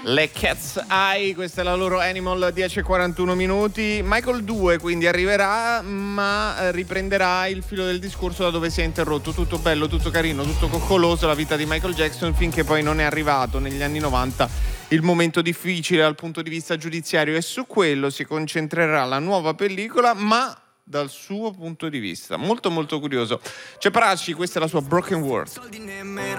Le Cat's Eye, questa è la loro Animal, 10:41 minuti. Michael 2 quindi arriverà, ma riprenderà il filo del discorso da dove si è interrotto. Tutto bello, tutto carino, tutto coccoloso la vita di Michael Jackson, finché poi non è arrivato negli anni 90 il momento difficile dal punto di vista giudiziario, e su quello si concentrerà la nuova pellicola, ma dal suo punto di vista. Molto molto curioso. C'è Paraci, questa è la sua Broken World.